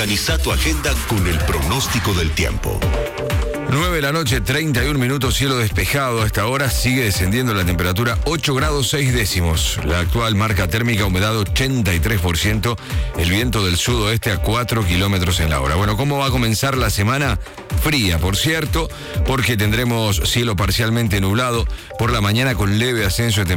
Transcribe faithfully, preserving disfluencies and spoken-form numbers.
Organiza tu agenda con el pronóstico del tiempo. nueve de la noche, treinta y un minutos, cielo despejado. A esta hora sigue descendiendo la temperatura, ocho grados seis décimos. La actual marca térmica, humedad ochenta y tres por ciento. El viento del sudoeste a cuatro kilómetros en la hora. Bueno, ¿cómo va a comenzar la semana? Fría, por cierto, porque tendremos cielo parcialmente nublado por la mañana con leve ascenso de temperatura.